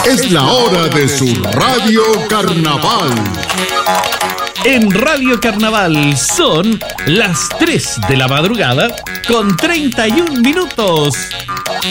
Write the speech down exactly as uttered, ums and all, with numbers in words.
Es la hora de su Radio Carnaval. En Radio Carnaval son las tres de la madrugada con treinta y un minutos.